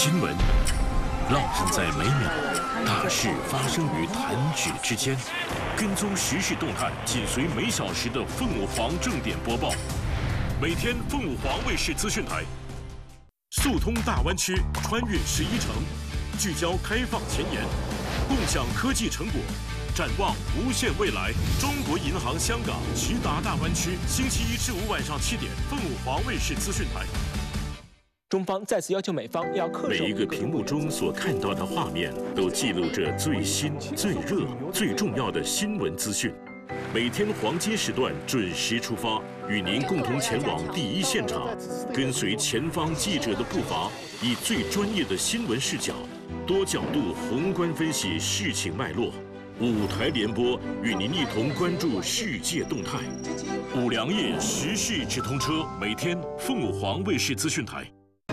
新闻，烙印在每秒，大事发生于弹指之间。跟踪时事动态，紧随每小时的凤舞凰正点播报。每天凤舞凰卫视资讯台，速通大湾区，穿越11城，聚焦开放前沿，共享科技成果，展望无限未来。中国银行香港直达大湾区，星期1至5晚上7点，凤舞凰卫视资讯台。 中方再次要求美方要恪守。 每一个屏幕中所看到的画面，都记录着最新、最热、最重要的新闻资讯。每天黄金时段准时出发，与您共同前往第一现场，跟随前方记者的步伐，以最专业的新闻视角，多角度宏观分析事情脉络。5台联播，与您一同关注世界动态。5粮液时事直通车，每天凤舞凰卫视资讯台。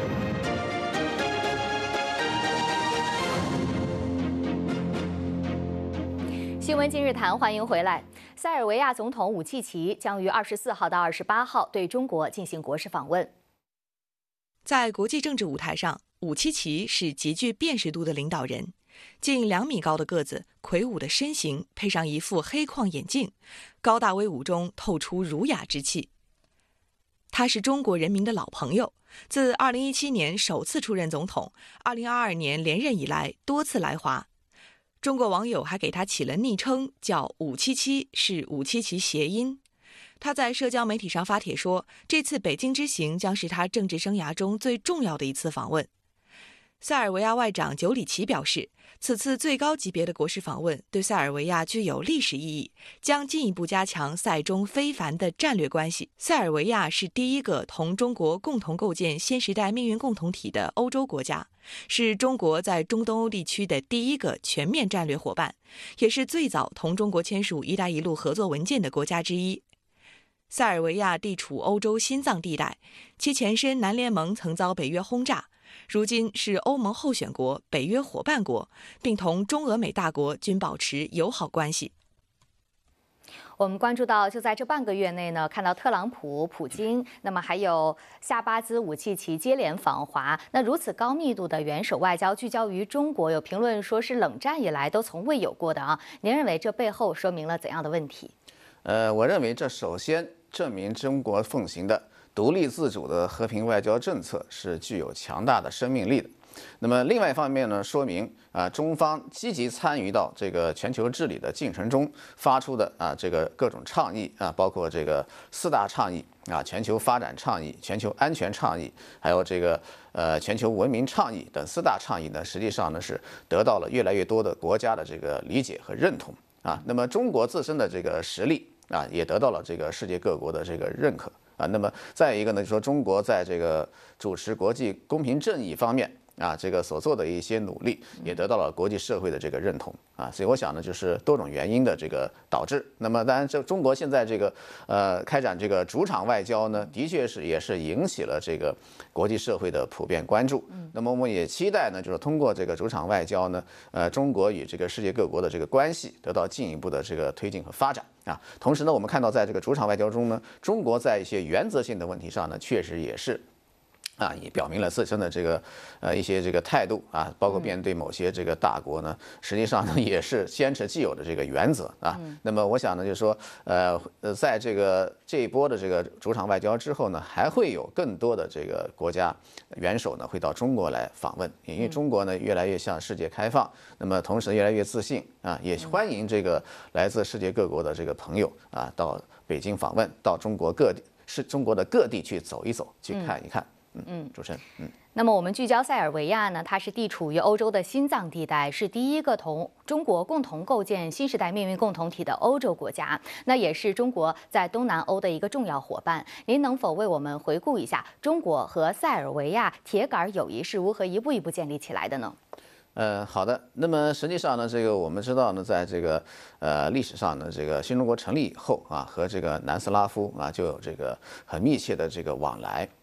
新闻今日谈，欢迎回来。塞尔维亚总统武契奇将于24号到28号对中国进行国事访问。 在国际政治舞台上，武契奇是极具辨识度的领导人。近2米高的个子，魁梧的身形，配上一副黑框眼镜，高大威武中透出儒雅之气。他是中国人民的老朋友，自2017年首次出任总统，2022年连任以来多次来华。中国网友还给他起了昵称，叫577，是577谐音。他在社交媒体上发帖说，这次北京之行将是他政治生涯中最重要的一次访问。塞尔维亚外长久里奇表示，此次最高级别的国事访问对塞尔维亚具有历史意义，将进一步加强塞中非凡的战略关系。塞尔维亚是第一个同中国共同构建新时代命运共同体的欧洲国家，是中国在中东欧地区的第一个全面战略伙伴，也是最早同中国签署“一带一路”合作文件的国家之一。塞尔维亚地处欧洲心脏地带，其前身南联盟曾遭北约轰炸，如今是欧盟候选国、北约伙伴国，并同中俄美大国均保持友好关系。 我们关注到，就在这半个月内呢，看到特朗普、普京，那么还有夏巴兹、武契奇接连访华。那如此高密度的元首外交聚焦于中国，有评论说是冷战以来都从未有过的啊。您认为这背后说明了怎样的问题？ 我认为这首先证明中国奉行的独立自主的和平外交政策是具有强大的生命力的。那么另外一方面呢，说明中方积极参与到这个全球治理的进程中发出的这个各种倡议包括这个4大倡议全球发展倡议、全球安全倡议，还有这个全球文明倡议等4大倡议呢，实际上呢是得到了越来越多的国家的这个理解和认同那么中国自身的这个实力也得到了这个世界各国的这个认可那么再一个呢，就说中国在这个主持国际公平正义方面这个所做的一些努力，也得到了国际社会的这个认同所以我想呢，就是多种原因的这个导致。那么当然，这中国现在这个开展这个主场外交呢，的确是也是引起了这个国际社会的普遍关注。那么我们也期待呢，就是通过这个主场外交呢，中国与这个世界各国的这个关系得到进一步的这个推进和发展同时呢，我们看到在这个主场外交中呢，中国在一些原则性的问题上呢，确实也是也表明了自身的这个一些这个态度包括面对某些这个大国呢，实际上呢也是坚持既有的这个原则那么我想呢，就是说在这一波的这个主场外交之后呢，还会有更多的这个国家元首呢会到中国来访问，因为中国呢越来越向世界开放，那么同时越来越自信也欢迎这个来自世界各国的这个朋友到北京访问，到中国的各地去走一走，去看一看。主持人， 那么我们聚焦塞尔维亚呢，它是地处于欧洲的心脏地带，是第一个同中国共同构建新时代命运共同体的欧洲国家，那也是中国在东南欧的一个重要伙伴。您能否为我们回顾一下中国和塞尔维亚铁杆友谊是如何一步一步建立起来的呢？ 好的。那么实际上呢，这个我们知道呢，在这个历史上呢，这个新中国成立以后和这个南斯拉夫就有这个很密切的这个往来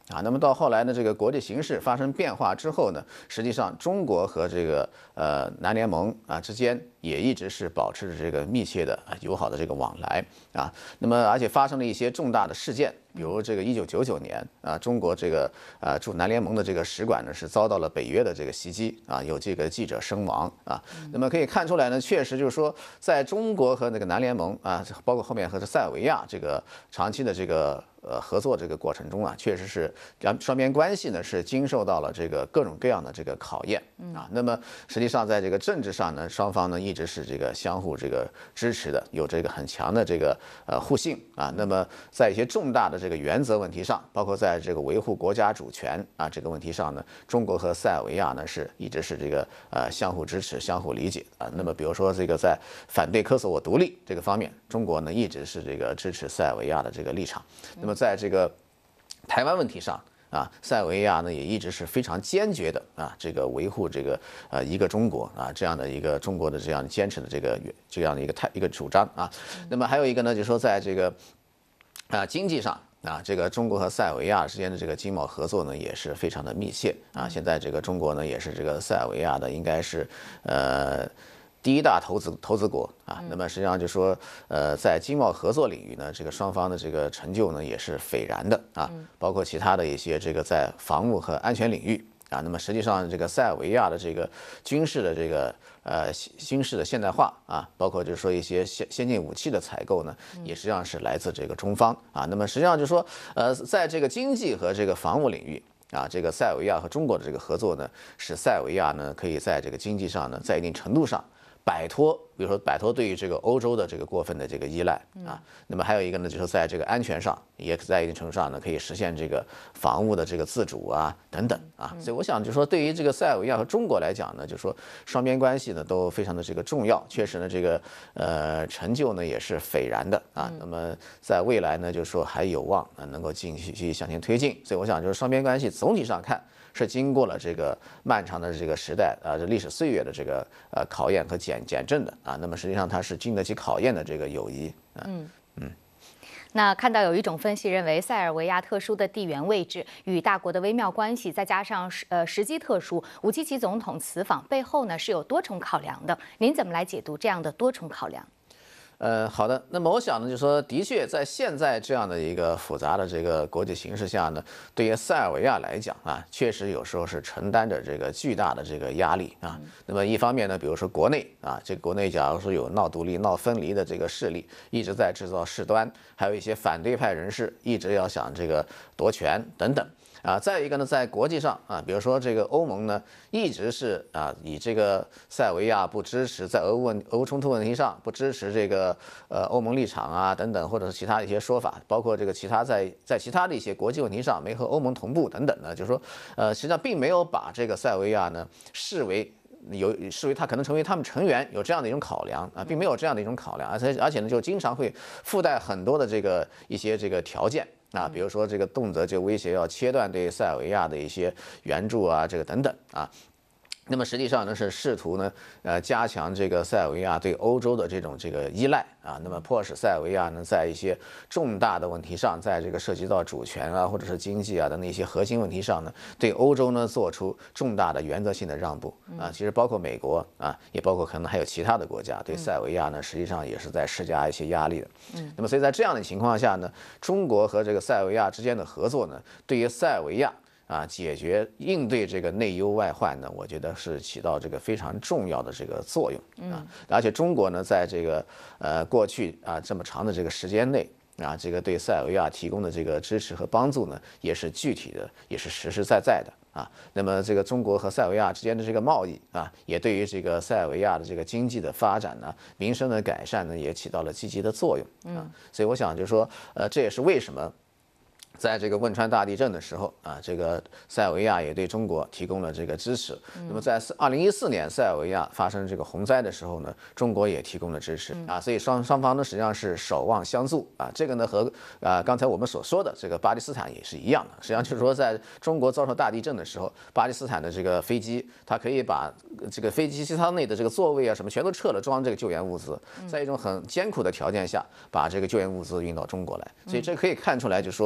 啊，那么到后来呢，这个国际形势发生变化之后呢，实际上中国和这个南联盟啊之间也一直是保持着这个密切的友好的这个往来啊。那么而且发生了一些重大的事件，比如这个1999年啊，中国这个驻南联盟的这个使馆呢是遭到了北约的这个袭击啊，有这个记者身亡啊。那么可以看出来呢，确实就是说，在中国和那个南联盟啊，包括后面和塞尔维亚这个长期的这个合作这个过程中啊，确实是双边关系呢是经受到了这个各种各样的这个考验啊。那么实际上在这个政治上呢，双方呢一直是这个相互这个支持的，有这个很强的这个互信啊。那么在一些重大的这个原则问题上，包括在这个维护国家主权啊这个问题上呢，中国和塞尔维亚呢是一直是这个相互支持、相互理解啊。那么比如说这个在反对科索沃独立这个方面，中国呢一直是这个支持塞尔维亚的这个立场。那么在这个台湾问题上啊，塞尔维亚呢也一直是非常坚决的啊，这个维护这个一个中国啊这样的一个中国的这样坚持的这样的一个主张啊。那么还有一个呢，就是说在这个经济上啊，这个中国和塞尔维亚之间的这个经贸合作呢也是非常的密切啊。现在这个中国呢也是这个塞尔维亚的应该是第一大投资国啊，那么实际上就说，在经贸合作领域呢，这个双方的这个成就呢也是斐然的啊，包括其他的一些这个在防务和安全领域啊，那么实际上这个塞尔维亚的这个军事的这个军事的现代化啊，包括就是说一些先进武器的采购呢，也实际上是来自这个中方啊，那么实际上就是说，在这个经济和这个防务领域。啊，这个塞尔维亚和中国的这个合作呢，使塞尔维亚呢可以在这个经济上呢，在一定程度上摆脱，比如说摆脱对于这个欧洲的这个过分的这个依赖啊。那么还有一个呢，就是在这个安全上，也在一定程度上呢，可以实现这个防务的这个自主啊等等啊。所以我想就是说，对于这个塞尔维亚和中国来讲呢，就是说双边关系呢都非常的这个重要，确实呢这个成就呢也是斐然的啊。那么在未来呢，就是说还有望能够继续向前推进。所以我想就是双边关系总体上看。是经过了这个漫长的这个时代这历史岁月的这个考验和检证的啊，那么实际上它是经得起考验的这个友谊。 那看到有一种分析认为，塞尔维亚特殊的地缘位置与大国的微妙关系，再加上时机特殊，武契奇总统此访背后呢是有多重考量的。您怎么来解读这样的多重考量？ 好的。那么我想呢，就是说，的确在现在这样的一个复杂的这个国际形势下呢，对于塞尔维亚来讲啊，确实有时候是承担着这个巨大的这个压力啊。那么一方面呢，比如说国内啊，这个国内假如说有闹独立、闹分离的这个势力，一直在制造事端，还有一些反对派人士一直要想这个夺权等等。啊，再一个呢，在国际上啊，比如说这个欧盟呢，一直是啊以这个塞尔维亚不支持在俄乌冲突问题上不支持这个欧盟立场啊等等，或者是其他的一些说法，包括这个在其他的一些国际问题上没和欧盟同步等等呢，就是说实际上并没有把这个塞尔维亚呢视为他可能成为他们成员有这样的一种考量啊，并没有这样的一种考量，而且呢就经常会附带很多的一些条件。啊，比如说这个动辄就威胁要切断对塞尔维亚的一些援助啊，这个等等啊。那么实际上呢，是试图呢，加强这个塞尔维亚对欧洲的这个依赖啊，那么迫使塞尔维亚呢，在一些重大的问题上，在这个涉及到主权啊，或者是经济啊的那些核心问题上呢，对欧洲呢做出重大的原则性的让步啊。其实包括美国啊，也包括可能还有其他的国家，对塞尔维亚呢，实际上也是在施加一些压力的。那么所以在这样的情况下呢，中国和这个塞尔维亚之间的合作呢，对于塞尔维亚啊，应对这个内忧外患呢，我觉得是起到这个非常重要的这个作用啊。而且中国呢，在这个过去啊这么长的这个时间内啊，这个对塞尔维亚提供的这个支持和帮助呢，也是具体的，也是实实在在的啊。那么这个中国和塞尔维亚之间的这个贸易啊，也对于这个塞尔维亚的这个经济的发展呢、民生的改善呢，也起到了积极的作用啊。所以我想就是说，这也是为什么。在这个汶川大地震的时候啊，这个塞尔维亚也对中国提供了这个支持。那么在2014年塞尔维亚发生这个洪灾的时候呢，中国也提供了支持啊，所以双方呢实际上是守望相助啊。这个呢和刚才我们所说的这个巴基斯坦也是一样的，实际上就是说在中国遭受大地震的时候，巴基斯坦的这个飞机它可以把这个飞机机舱内的这个座位啊什么全都撤了，装这个救援物资，在一种很艰苦的条件下把这个救援物资运到中国来。所以这可以看出来，就是说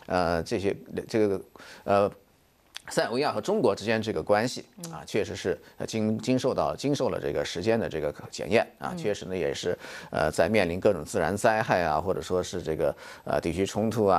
塞尔维亚和中国之间这个关系啊，确实是经受了这个时间的这个检验啊，确实呢也是在面临各种自然灾害啊，或者说是这个地区冲突啊。